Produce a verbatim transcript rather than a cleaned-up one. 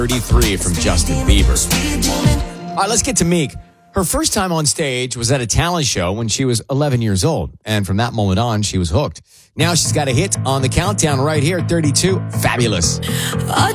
thirty-three from Justin Bieber. All right, let's get to Meek. Her first time on stage was at a talent show when she was eleven years old. And from that moment on, she was hooked. Now she's got a hit on the countdown right here at thirty-two. Fabulous.